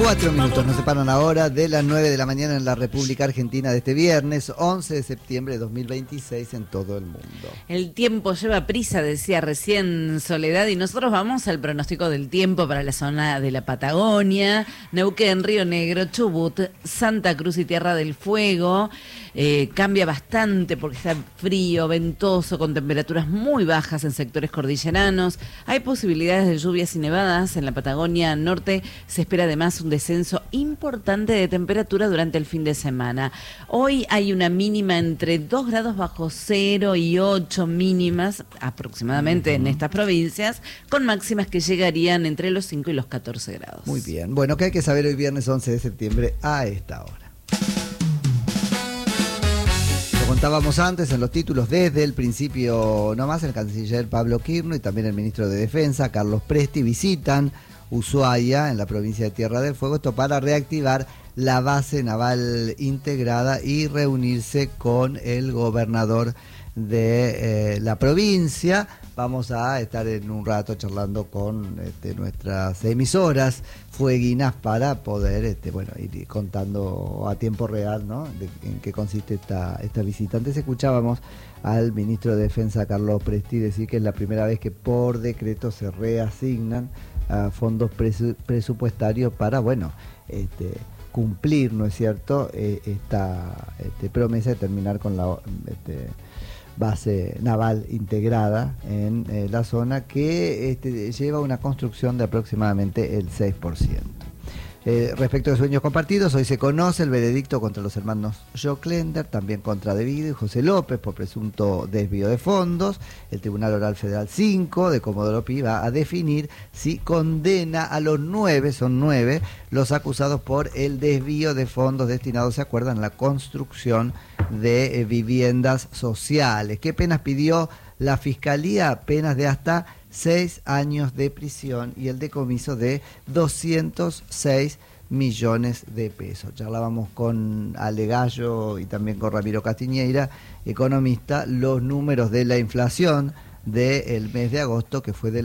4 minutos nos separan ahora de las 9 de la mañana en la República Argentina de este viernes 11 de septiembre de 2026 en todo el mundo. El tiempo lleva prisa, decía recién Soledad, y nosotros vamos al pronóstico del tiempo para la zona de la Patagonia, Neuquén, Río Negro, Chubut, Santa Cruz y Tierra del Fuego. Cambia bastante porque está frío, ventoso, con temperaturas muy bajas en sectores cordilleranos. Hay posibilidades de lluvias y nevadas en la Patagonia Norte. Se espera además un descenso importante de temperatura durante el fin de semana. Hoy hay una mínima entre 2 grados bajo cero y 8 mínimas aproximadamente en estas provincias, con máximas que llegarían entre los 5 y los 14 grados. Muy bien. Bueno, ¿qué hay que saber hoy viernes 11 de septiembre a esta hora? Contábamos antes en los títulos, desde el principio nomás, el canciller Pablo Quirno y también el ministro de Defensa, Carlos Presti, visitan Ushuaia, en la provincia de Tierra del Fuego, esto para reactivar la base naval integrada y reunirse con el gobernador de la provincia. Vamos a estar en un rato charlando con nuestras emisoras fueguinas para poder ir contando a tiempo real, ¿no?, en qué consiste esta visita. Antes escuchábamos al ministro de Defensa, Carlos Presti, decir que es la primera vez que por decreto se reasignan fondos presupuestarios para, cumplir, ¿no es cierto?, esta promesa de terminar con la base naval integrada en la zona, que lleva una construcción de aproximadamente el 6%. Respecto de sueños compartidos, hoy se conoce el veredicto contra los hermanos Joclender, también contra De Vito y José López por presunto desvío de fondos. El Tribunal Oral Federal 5 de Comodoro Pi va a definir si condena a los 9, son 9, los acusados por el desvío de fondos destinados, ¿se acuerdan?, a la construcción de viviendas sociales. ¿Qué penas pidió la Fiscalía? Penas de hasta 6 años de prisión y el decomiso de 206 millones de pesos. Charlábamos con Ale Gallo y también con Ramiro Castiñeira, economista, los números de la inflación del mes de agosto, que fue del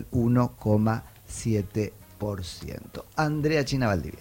1,7%. Andrea China Valdivia.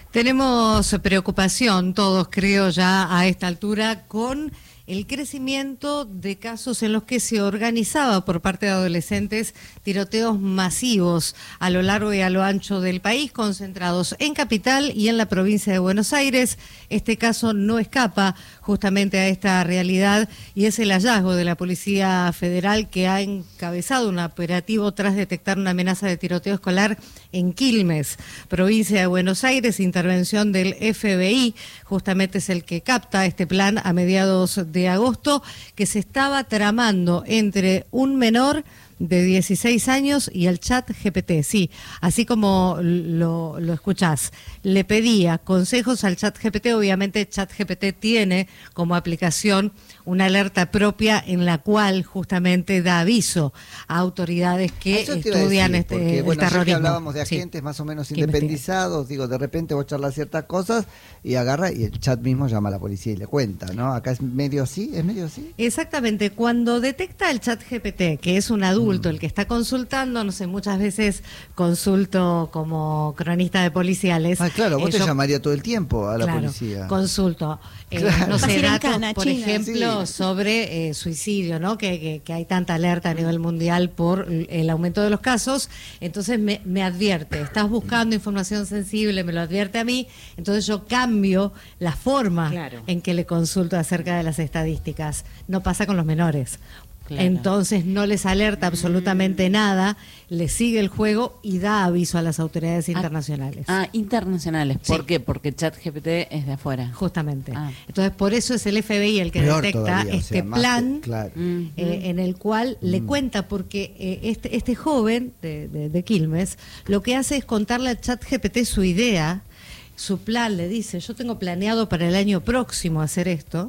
Tenemos preocupación todos, creo, ya a esta altura, con el crecimiento de casos en los que se organizaba por parte de adolescentes tiroteos masivos a lo largo y a lo ancho del país, concentrados en Capital y en la provincia de Buenos Aires. Este caso no escapa justamente a esta realidad y es el hallazgo de la Policía Federal, que ha encabezado un operativo tras detectar una amenaza de tiroteo escolar en Quilmes, provincia de Buenos Aires. Intervención del FBI, justamente es el que capta este plan a mediados de agosto, que se estaba tramando entre un menor de 16 años y el ChatGPT, sí, así como lo escuchás. Le pedía consejos al ChatGPT. Obviamente ChatGPT tiene como aplicación una alerta propia en la cual justamente da aviso a autoridades que estudian el terrorismo. Ya que hablábamos de agentes más o menos independizados, de repente vos charlas ciertas cosas y agarra y el chat mismo llama a la policía y le cuenta, ¿no? Acá es medio así, Exactamente, cuando detecta el ChatGPT, que es un adulto, el que está consultando, no sé, muchas veces consulto como cronista de policiales. Claro, vos te llamaría todo el tiempo a la policía. Consulto, no sé, datos, por ejemplo, sobre suicidio, ¿no? Que hay tanta alerta a nivel mundial por el aumento de los casos. Entonces me advierte, estás buscando información sensible, me lo advierte a mí, entonces yo cambio la forma en que le consulto acerca de las estadísticas. No pasa con los menores. Claro. Entonces no les alerta absolutamente nada, les sigue el juego y da aviso a las autoridades internacionales. Internacionales. ¿Por Sí. qué? Porque ChatGPT es de afuera. Justamente. Entonces por eso es el FBI el que Peor detecta todavía, plan claro. en el cual le cuenta, porque este joven de Quilmes lo que hace es contarle a ChatGPT su idea, su plan. Le dice, yo tengo planeado para el año próximo hacer esto.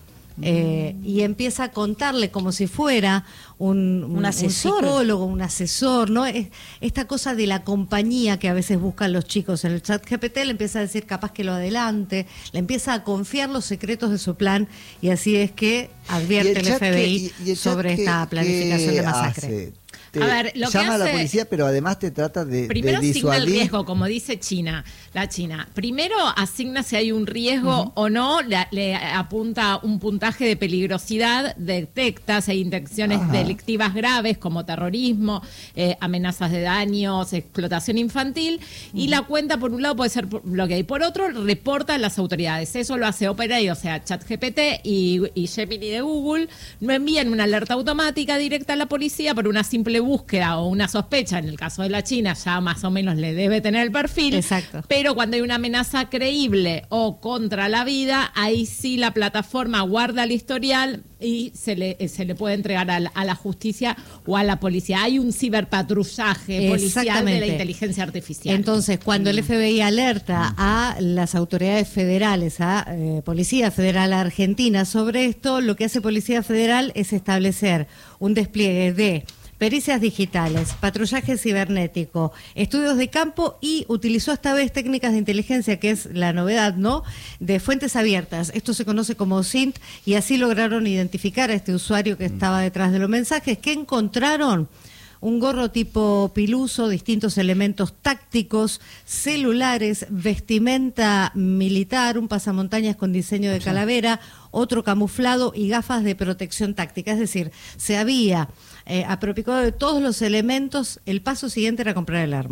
Y empieza a contarle como si fuera un asesor, un psicólogo, un asesor, ¿no? Esta cosa de la compañía que a veces buscan los chicos en el ChatGPT, le empieza a decir capaz que lo adelante, le empieza a confiar los secretos de su plan, y así es que advierte el FBI sobre esta planificación de masacre. A ver, lo que llama a la hace- policía, pero además te trata de Primero asigna el disuadir. riesgo, como dice la China. Primero asigna si hay un riesgo o no, le apunta un puntaje de peligrosidad, detecta si hay intenciones Ajá. delictivas graves como terrorismo, amenazas de daños, explotación infantil, y la cuenta por un lado puede ser bloqueada y por otro reporta a las autoridades. Eso lo hace OpenAI, o sea, ChatGPT y Gemini de Google, no envían una alerta automática directa a la policía por una simple búsqueda o una sospecha. En el caso de la China ya más o menos le debe tener el perfil. Exacto. Pero cuando hay una amenaza creíble o contra la vida, ahí sí la plataforma guarda el historial y se le puede entregar a la justicia o a la policía. Hay un ciberpatrullaje policial de Exactamente. la inteligencia artificial. Entonces, cuando el FBI alerta a las autoridades federales, a Policía Federal Argentina sobre esto, lo que hace Policía Federal es establecer un despliegue de pericias digitales, patrullaje cibernético, estudios de campo y utilizó esta vez técnicas de inteligencia, que es la novedad, ¿no?, de fuentes abiertas. Esto se conoce como SINT y así lograron identificar a este usuario que estaba detrás de los mensajes. ¿Qué encontraron? Un gorro tipo piluso, distintos elementos tácticos, celulares, vestimenta militar, un pasamontañas con diseño de calavera, otro camuflado y gafas de protección táctica. Es decir, se había apropiado de todos los elementos. El paso siguiente era comprar el arma.